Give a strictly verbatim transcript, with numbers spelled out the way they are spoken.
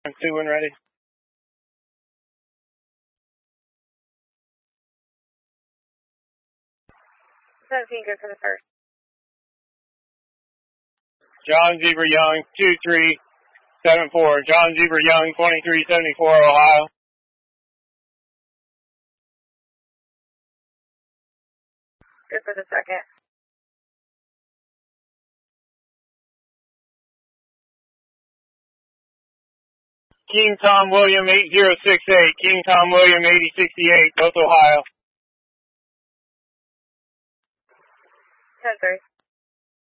Two when ready. seventeen, good for the first. John Zebra Young, two three seven four. John Zebra Young, twenty-three seventy-four, Ohio. Good for the second. King Tom William, eight zero six eight. King Tom William, eighty sixty-eight, both Ohio. ten three.